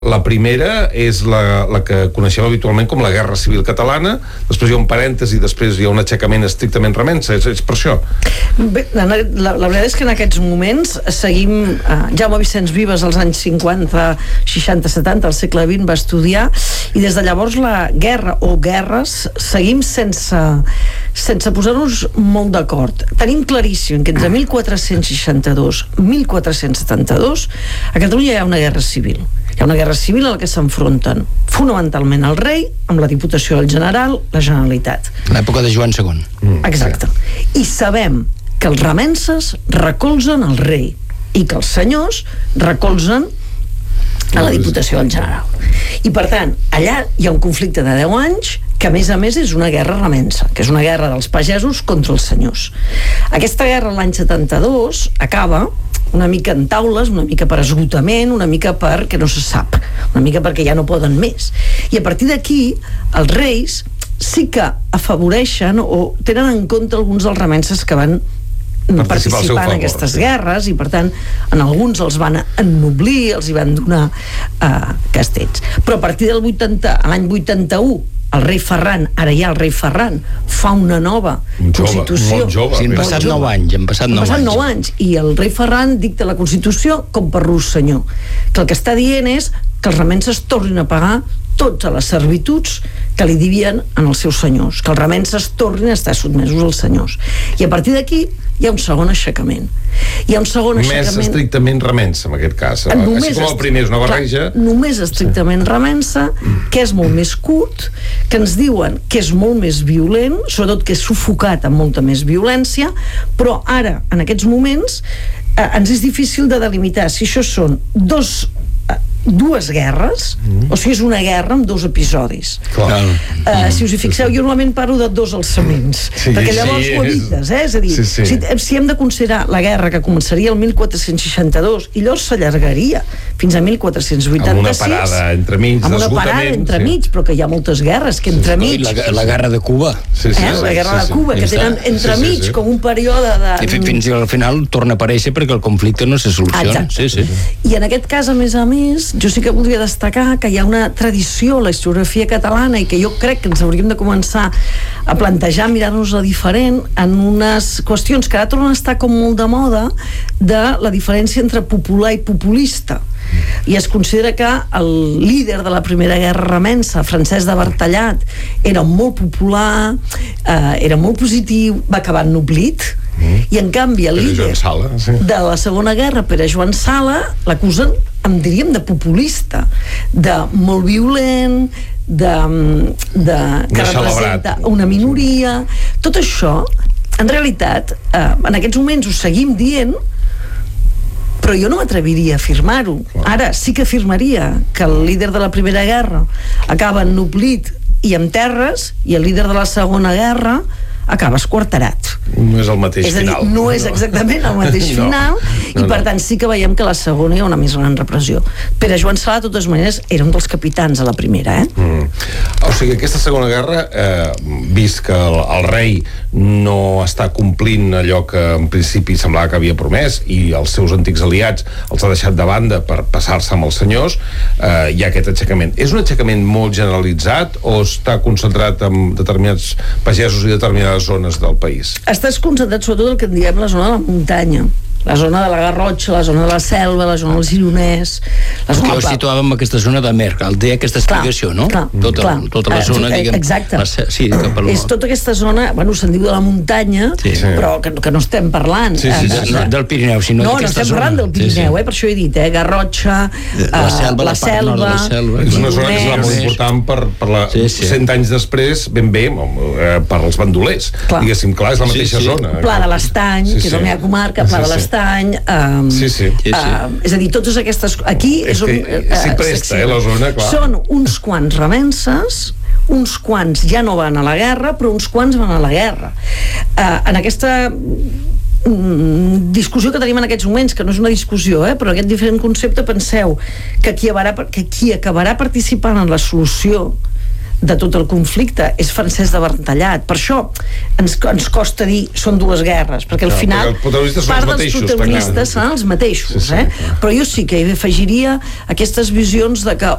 La primera és la que coneixem habitualment com la Guerra Civil Catalana, després hi ha un parèntesi, després hi ha un aixecament estrictament remença, és per això. Bé, la veritat és que en aquests moments seguim... Jaume Vicenç Vives als anys 50, 60, 70, al segle XX va estudiar, i des de llavors la guerra o guerres seguim sense posar-nos molt d'acord. Tenim claríssim que entre 1462 i 1472 a Catalunya hi ha una guerra civil. Hi ha una guerra civil a la que s'enfronten fonamentalment el rei amb la Diputació del General, la Generalitat. L'època de Joan II. Exacte. I sabem que els remences recolzen el rei i que els senyors recolzen a la Diputació del General. I per tant, allà hi ha un conflicte de 10 anys que a més és una guerra remença, que és una guerra dels pagesos contra els senyors. Aquesta guerra l'any 72 acaba una mica en taules, una mica per esgotament, una mica perquè no se sap, una mica perquè ja no poden més. I a partir d'aquí, els reis sí que afavoreixen o tenen en compte alguns dels remences que van participar en aquestes guerres, i per tant en alguns els van ennoblir, els hi van donar castells. Però a partir del l'any 81 el rei Ferran, ara ja el rei Ferran fa una nova Constitució. Molt jove. Sí, han passat 9 anys. I el rei Ferran dicta la Constitució com per Rosselló, que el que està dient és que els remences tornin a pagar totes les servituds que li devien en els seus senyors, que els remences tornin a estar sotmesos als senyors. I a partir d'aquí hi ha un segon aixecament. Més estrictament remença, en aquest cas. Així com el primer és una barreja... Només estrictament remença, que és molt més curt, que ens diuen que és molt més violent, sobretot que és sufocat amb molta més violència, però ara, en aquests moments, ens és difícil de delimitar si això són dues guerres, o sigui, és una guerra amb dos episodis. Si us hi fixeu, jo normalment parlo de dos alçaments, perquè llavors ho evites, és a dir, si hem de considerar la guerra que començaria el 1462 i llavors s'allargaria fins a 1486, amb una parada entremig, amb una parada entremig, però que hi ha moltes guerres que entremig... La guerra de Cuba. La guerra de Cuba, que tenen entremig com un període de... I fins al final torna a aparèixer perquè el conflicte no se soluciona. I en aquest cas, a més, jo sí que voldria destacar que hi ha una tradició a la historiografia catalana i que jo crec que ens hauríem de començar a plantejar, mirar-nos-la diferent en unes qüestions que ara tornen a estar com molt de moda, de la diferència entre popular i populista. I es considera que el líder de la Primera Guerra Remença, Francesc de Bartallat, era molt popular, era molt positiu, va acabar ennoblit, i en canvi el líder de la Segona Guerra, Pere Joan Sala, l'acusen, diríem, de populista, de molt violent, que representa una minoria. Tot això, en realitat, en aquests moments ho seguim dient, però jo no m'atreviria a afirmar-ho. Ara sí que afirmaria que el líder de la Primera Guerra acaba ennoblit i amb terres, i el líder de la Segona Guerra acaba esquarterat. No és el mateix final. No és exactament el mateix final, i per tant sí que veiem que a la segona hi ha una més gran repressió. Pere Joan Sala, de totes maneres, era un dels capitans a la primera, O sigui, aquesta Segona Guerra, vist que el rei no està complint allò que en principi semblava que havia promès i els seus antics aliats els ha deixat de banda per passar-se amb els senyors, hi ha aquest aixecament. És un aixecament molt generalitzat o està concentrat en determinats pagesos i determinades zones del país? Estàs concentrat sobretot el que en diem la zona de la muntanya, la zona de la Garrotxa, la zona de la Selva, la zona del Gironès, la zona... Ho situàvem en aquesta zona de Mer, el té aquesta explicació, no? Tota la zona, diguem... Exacte. És tota aquesta zona, bueno, se'n diu de la muntanya, però que no estem parlant... Del Pirineu, sinó d'aquesta zona. No estem parlant del Pirineu, per això he dit, Garrotxa, la Selva... És una zona que serà molt important per la... 100 anys després, ben bé, per als bandolers. Diguéssim, clar, és la mateixa zona. Pla de l'Estany, que és la meva comarca, Pla de l'Estany, és a dir, totes aquestes... Aquí és on... S'hi presta, la zona, clar. Són uns quants remences, uns quants ja no van a la guerra, però uns quants van a la guerra. En aquesta discussió que tenim en aquests moments, que no és una discussió, però aquest diferent concepte, penseu que qui acabarà participant en la solució de tot el conflicte és Francesc de Verntallat. Per això ens costa dir són dues guerres, perquè al final part dels protagonistes seran els mateixos, però jo sí que hi afegiria aquestes visions de que